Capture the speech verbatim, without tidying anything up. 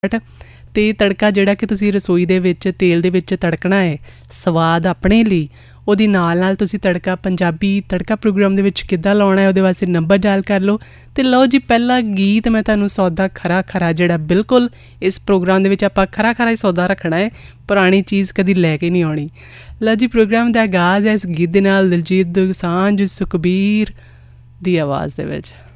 ਅਤੇ ਤੜਕਾ ਜਿਹੜਾ ਕਿ ਤੁਸੀਂ ਰਸੋਈ ਦੇ ਵਿੱਚ ਤੇਲ ਦੇ ਵਿੱਚ ਤੜਕਣਾ ਹੈ ਸਵਾਦ ਆਪਣੇ ਲਈ, ਉਹਦੀ ਨਾਲ ਨਾਲ ਤੁਸੀਂ ਤੜਕਾ ਪੰਜਾਬੀ ਤੜਕਾ ਪ੍ਰੋਗਰਾਮ ਦੇ ਵਿੱਚ ਕਿੱਦਾਂ ਲਾਉਣਾ ਹੈ ਉਹਦੇ ਵਾਸਤੇ ਨੰਬਰ ਡਾਇਲ ਕਰ ਲਓ। ਅਤੇ ਲਓ ਜੀ ਪਹਿਲਾ ਗੀਤ ਮੈਂ ਤੁਹਾਨੂੰ ਸੌਦਾ ਖਰਾ ਖਰਾ ਜਿਹੜਾ ਬਿਲਕੁਲ ਇਸ ਪ੍ਰੋਗਰਾਮ ਦੇ ਵਿੱਚ ਆਪਾਂ ਖਰਾ ਖਰਾ ਹੀ ਸੌਦਾ ਰੱਖਣਾ ਹੈ, ਪੁਰਾਣੀ ਚੀਜ਼ ਕਦੀ ਲੈ ਕੇ ਨਹੀਂ ਆਉਣੀ। ਲਓ ਜੀ ਪ੍ਰੋਗਰਾਮ ਦਾ ਆਗਾਜ਼ ਹੈ ਇਸ ਗੀਤ ਦੇ ਨਾਲ, ਦਿਲਜੀਤ ਦੋਸਾਂਝ ਸੁਖਬੀਰ ਦੀ ਆਵਾਜ਼ ਦੇ ਵਿੱਚ।